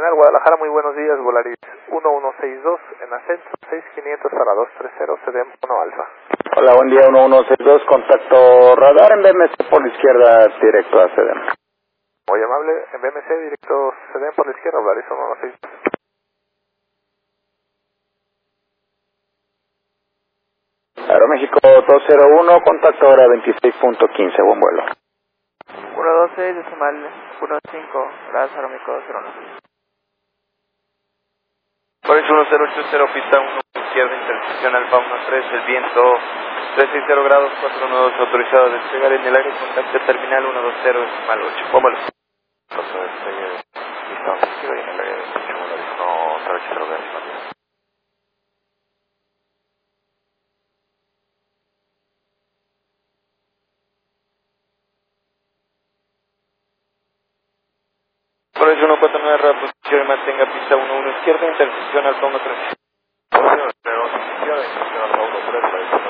Terminal Guadalajara, muy buenos días, Volaris 1162 en ascenso, 6500 a la 230, CDM 1 Alfa. Hola, buen día, 1162, contacto radar en BMC por la izquierda, directo a CDM. Muy amable, en BMC, directo CDM por la izquierda, Volaris 1162. Aeroméxico 201, contacto ahora 26.15, buen vuelo. 112, decimal 15, gracias Aeroméxico 201. Volaris 1080, pista 1, izquierda, intersección Alfa 13, el viento 360 grados, 412, autorizado a despegar en el área, contacto terminal 120, decimal 8. Buen vuelo. Paso de despegue, pista 11 izquierda y en el área de despegue, Volaris 1080, gracias. Volaris 149, reposición y mantenga pista 11 izquierda, intersección Alfa 13.